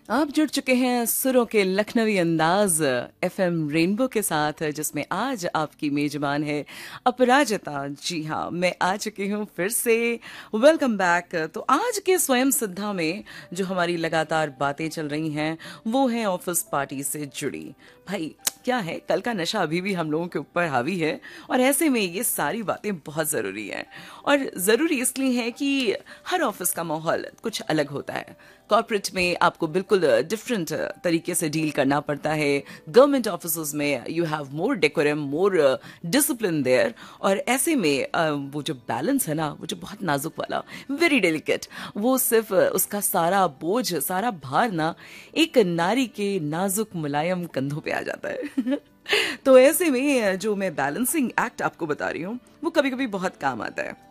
आप जुड़ चुके हैं सुरों के लखनवी अंदाज एफएम रेनबो के साथ, जिसमें आज आपकी मेजबान है अपराजिता। जी हाँ, मैं आ चुकी हूँ फिर से। Welcome back. तो आज के स्वयं सिद्धा में जो हमारी लगातार बातें चल रही हैं वो है ऑफिस पार्टी से जुड़ी। भाई क्या है, कल का नशा अभी भी हम लोगों के ऊपर हावी है और ऐसे में ये सारी बातें बहुत ज़रूरी हैं। और ज़रूरी इसलिए है कि हर ऑफिस का माहौल कुछ अलग होता है। कॉर्पोरेट में आपको बिल्कुल डिफरेंट तरीके से डील करना पड़ता है। गवर्नमेंट ऑफिस में you have more decorum, more discipline there. और ऐसे में वो जो बैलेंस है ना, वो जो बहुत नाजुक वाला, वेरी डेलिकेट, वो सिर्फ उसका सारा बोझ, सारा भार ना एक नारी के नाजुक मुलायम कंधों पे आ जाता है। तो ऐसे में जो मैं बैलेंसिंग एक्ट आपको बता रही हूँ वो कभी कभी बहुत काम आता है।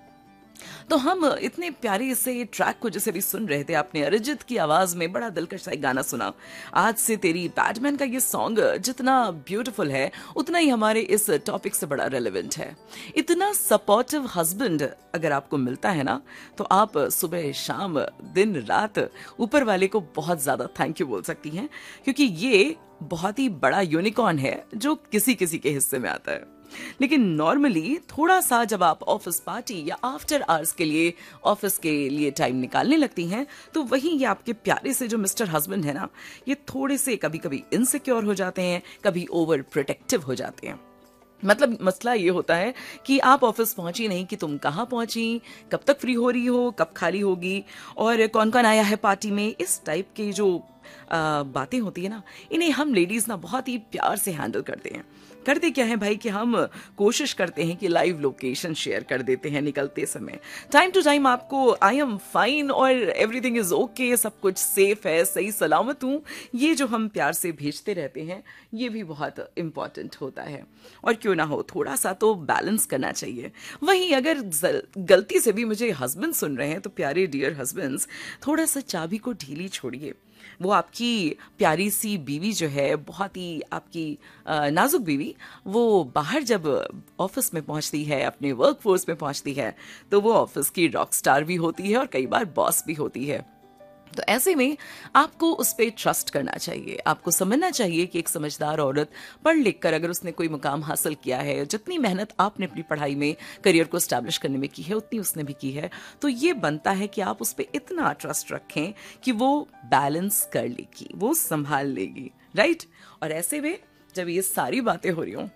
तो हम इतने प्यारे से ट्रैक को जैसे भी सुन रहे थे, आपने अरिजीत की आवाज में बड़ा दिलकश सा एक गाना सुना, आज से तेरी। बैटमैन का ये सॉन्ग जितना ब्यूटीफुल है उतना ही हमारे इस टॉपिक से बड़ा रेलेवेंट है। इतना सपोर्टिव हस्बैंड अगर आपको मिलता है ना, तो आप सुबह शाम दिन रात ऊपर वाले को बहुत ज्यादा थैंक यू बोल सकती हैं, क्योंकि ये बहुत ही बड़ा यूनिकॉर्न है जो किसी किसी के हिस्से में आता है। लेकिन नॉर्मली थोड़ा सा जब आप ऑफिस पार्टी या आफ्टर आवर्स के लिए ऑफिस के लिए टाइम निकालने लगती हैं, तो वहीं ये आपके प्यारे से जो मिस्टर हस्बैंड है ना, ये थोड़े से कभी कभी इनसिक्योर हो जाते हैं, कभी ओवर प्रोटेक्टिव हो जाते हैं। मतलब मसला ये होता है कि आप ऑफिस पहुंची नहीं कि तुम कहाँ पहुंची, कब तक फ्री हो रही हो, कब खाली होगी, और कौन कौन आया है पार्टी में। इस टाइप की जो बातें होती है ना, इन्हें हम लेडीज ना बहुत ही प्यार से हैंडल करते हैं। करते क्या है भाई कि हम कोशिश करते हैं कि लाइव लोकेशन शेयर कर देते हैं निकलते समय। टाइम टू टाइम आपको आई एम फाइन और एवरीथिंग इज ओके, सब कुछ सेफ है, सही सलामत हूँ, ये जो हम प्यार से भेजते रहते हैं ये भी बहुत इंपॉर्टेंट होता है। और क्यों ना हो, थोड़ा सा तो बैलेंस करना चाहिए। वहीं अगर गलती से भी मुझे हस्बैंड सुन रहे हैं, तो प्यारे डियर हस्बैंड्स, थोड़ा सा चाबी को ढीली छोड़िए। वो आपकी प्यारी सी बीवी जो है, बहुत ही आपकी नाजुक बीवी, वो बाहर जब ऑफिस में पहुंचती है, अपने वर्क फोर्स में पहुंचती है, तो वो ऑफिस की रॉक स्टार भी होती है और कई बार बॉस भी होती है। तो ऐसे में आपको उस पर ट्रस्ट करना चाहिए। आपको समझना चाहिए कि एक समझदार औरत पढ़ लिख कर अगर उसने कोई मुकाम हासिल किया है, जितनी मेहनत आपने अपनी पढ़ाई में करियर को एस्टैब्लिश करने में की है उतनी उसने भी की है, तो ये बनता है कि आप उस पर इतना ट्रस्ट रखें कि वो बैलेंस कर लेगी, वो संभाल लेगी, राइट। और ऐसे में जब ये सारी बातें हो रही हों,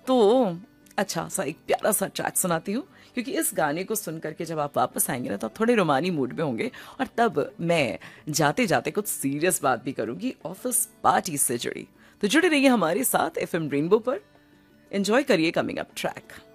तो अच्छा सा एक प्यारा सा ट्रैक सुनाती हूँ, क्योंकि इस गाने को सुन करके जब आप वापस आएंगे ना, तो आप थोड़े रोमानी मूड में होंगे। और तब मैं जाते जाते कुछ सीरियस बात भी करूंगी ऑफिस पार्टी से जुड़ी। तो जुड़े रहिए हमारे साथ एफएम रेनबो पर, एंजॉय करिए कमिंग अप ट्रैक।